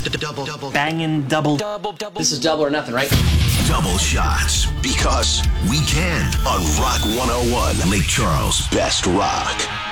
Banging double. This is double or nothing, right? Double shots, because we can on Rock 101, Lake Charles' best rock.